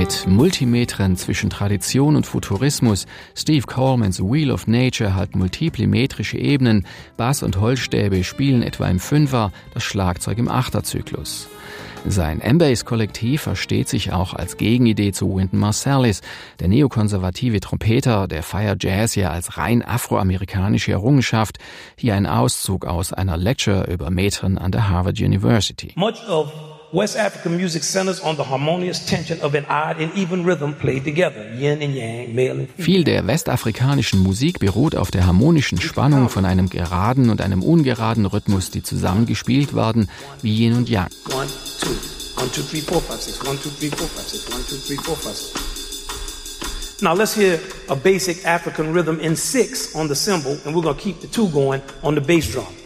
Mit Multimetren zwischen Tradition und Futurismus, Steve Colemans Wheel of Nature hat multiple metrische Ebenen, Bass- und Holzstäbe spielen etwa im Fünfer, das Schlagzeug im Achterzyklus. Sein M-Bass-Kollektiv versteht sich auch als Gegenidee zu Wynton Marsalis. Der neokonservative Trompeter, der feiert Jazz ja als rein afroamerikanische Errungenschaft. Hier ein Auszug aus einer Lecture über Metren an der Harvard University. Much of West African music centers on the harmonious tension of an odd and even rhythm played together, yin and yang, male and female. Viel der westafrikanischen Musik beruht auf der harmonischen Spannung von einem geraden und einem ungeraden Rhythmus, die zusammengespielt werden wie Yin und Yang. 1, 2, 1, 2, 3, 4, 5, 6, 1, 2, 3, 4, 5, 6, 1, 2, 3, 4, 5, 6. Now let's hear a basic African rhythm in 6 on the cymbal, and we're going to keep the 2 going on the bass drum.